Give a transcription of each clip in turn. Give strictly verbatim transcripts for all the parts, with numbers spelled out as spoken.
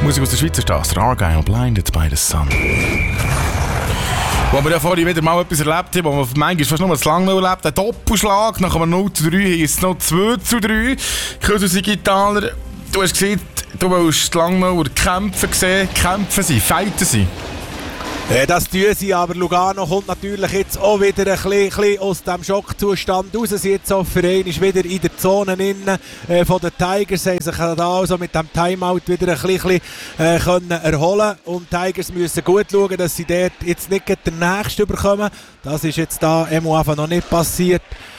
Musik aus der Schweizer Straße, Argyle, Blinded by the Sun. Wo wir ja vorhin wieder mal etwas erlebt haben, wo man manchmal fast nur zu lange erlebt, ein Doppelschlag, nach einem null zu drei ist es noch zwei zu drei. Kürzlich Gitaler, du hast gesagt, du willst die Langnauer kämpfen sehen, kämpfen sein, fighten sein. Äh, das tun sie, aber Lugano kommt natürlich jetzt auch wieder ein bisschen, ein bisschen aus dem Schockzustand raus. Sie jetzt auf Verein ist wieder in der Zone innen, äh, von den Tigers. Sie haben sich da also mit dem Timeout wieder ein bisschen äh, können erholen und die Tigers müssen gut schauen, dass sie dort jetzt nicht den nächsten bekommen. Das ist jetzt da einfach noch nicht passiert.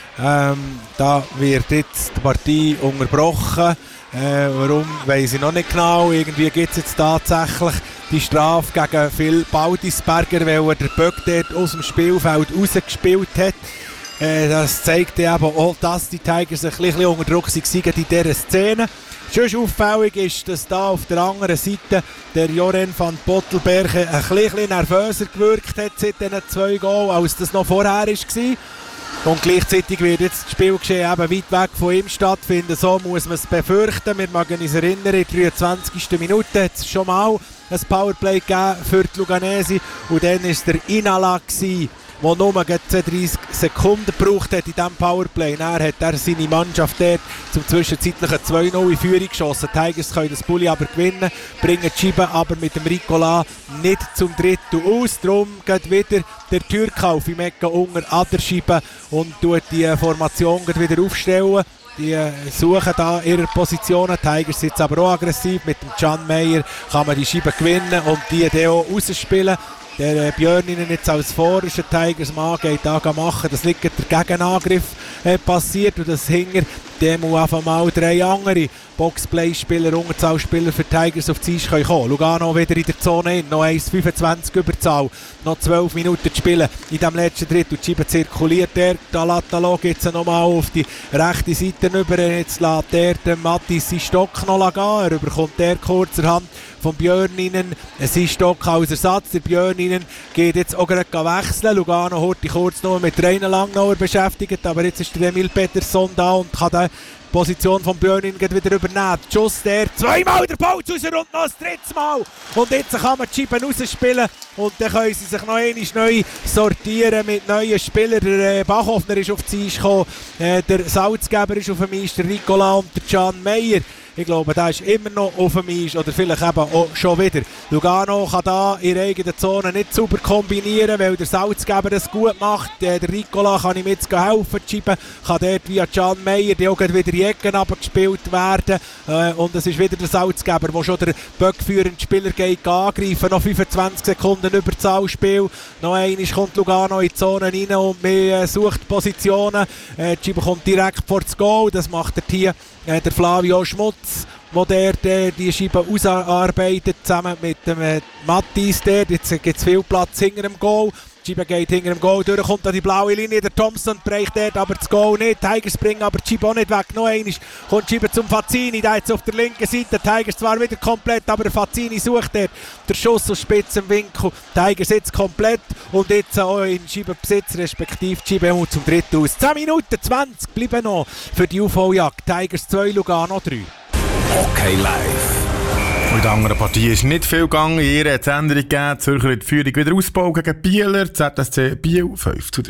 Ähm, da wird jetzt die Partie unterbrochen. Äh, warum, weiss ich noch nicht genau. Irgendwie gibt es jetzt tatsächlich die Strafe gegen Phil Baldisberger, weil er den Böck dort aus dem Spielfeld rausgespielt hat. Äh, das zeigt eben auch, dass die Tigers ein bisschen unter Druck waren in dieser Szene. Schon auffällig ist, dass da auf der anderen Seite der Joren van Pottelberge ein bisschen nervöser gewirkt hat seit diesen zwei Goals, als das noch vorher war. Und gleichzeitig wird jetzt das Spielgeschehen eben weit weg von ihm stattfinden. So muss man es befürchten. Wir mögen uns erinnern, in der dreiundzwanzigsten Minute hat es schon mal ein Powerplay gegeben für die Luganesi. Und dann war es der Inala, der nur zweiunddreißig Sekunden gebraucht hat in diesem Powerplay. Dann hat er seine Mannschaft dort zum zwischenzeitlichen zwei null in Führung geschossen. Die Tigers können das Bulli aber gewinnen, bringen die Scheibe aber mit dem Ricola nicht zum Drittel aus. Darum geht wieder der Türkauf im Ecken unter an der Scheibe und tut die Formation wieder aufstellen. Die suchen da ihre Positionen. Die Tigers sind aber auch aggressiv. Mit dem Can Meyer kann man die Scheibe gewinnen und die dann auch rausspielen. Der äh, Björninen jetzt als vorderer Tigers-Mann geht da machen. Das liegt der Gegenangriff äh, passiert und das hinter dem einfach mal drei andere Boxplay-Spieler, Unterzahlspieler für Tigers auf die Eis kommen können. Lugano wieder in der Zone in, noch eins fünfundzwanzig Überzahl, noch zwölf Minuten zu spielen in diesem letzten Drittel. Die Scheibe zirkuliert der, Talatalo geht es nochmal auf die rechte Seite rüber. Jetzt lässt der, der Mattis seinen Stock noch gehen. Er bekommt der kurzerhand von Björninen sein Stock als Ersatz. Der Björninen geht jetzt auch gerade wechseln. Lugano hat die kurz noch mit Reinen Langnauer beschäftigt, aber jetzt ist der Emil Pettersson da und kann die Position von Björninen wieder übernehmen. Schuss der, zweimal der Ball raus und noch das dritte Mal. Und jetzt kann man die Scheiben rausspielen und dann können sie sich noch einmal neu sortieren mit neuen Spielern. Der äh, Bachhoffner ist auf die Eis gekommen, äh, der Salzgeber ist auf dem Eis, der Ricola und der Can Meyer. Ich glaube, der ist immer noch auf dem Eis oder vielleicht eben auch schon wieder. Lugano kann da in ihrer eigenen Zone nicht sauber kombinieren, weil der Salzgeber das gut macht. Der Ricola kann ihm jetzt helfen. Die Scheibe kann dort via Can Meyer, die auch wieder in die Ecken abgespielt werden. Und es ist wieder der Salzgeber, der schon der böckführende Spieler geht angreifen. Noch fünfundzwanzig Sekunden Überzahlspiel. Noch einmal kommt Lugano in die Zone rein und man sucht Positionen. Die Scheibe kommt direkt vor das Goal. Das macht er hier der Flavio Schmutz, der der die Scheibe ausarbeitet, zusammen mit dem äh, Mattis. Jetzt gibt es viel Platz hinter dem Goal. Die Scheibe geht hinter dem Goal durch, kommt an die blaue Linie. Der Thompson bricht dort aber das Goal nicht. Die Tigers bringen aber die Scheibe auch nicht weg. Noch einmal kommt die Scheibe zum Fazzini, der jetzt auf der linken Seite. Die Tigers zwar wieder komplett, aber der Fazzini sucht dort den Schuss aus spitzem Winkel. Die Tigers jetzt komplett und jetzt auch in Scheibenbesitz, respektive die Scheibe zum dritten aus. zehn Minuten zwanzig bleiben noch für die U V-Jagd. Tigers zwei, Lugano drei. Okay, live. In der anderen Partie ist nicht viel gegangen. Ihr hat es Änderung gegeben. Zürcher hat die Führung wieder ausgebaut gegen Bieler. Z S C Biel fünf zu drei.